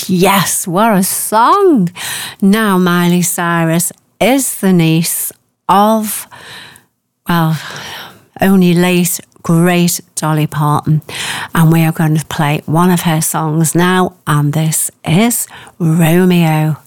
Yes, what a song. Now, Miley Cyrus is the niece of, well, only late, great Dolly Parton. And we are going to play one of her songs now, and this is Romeo.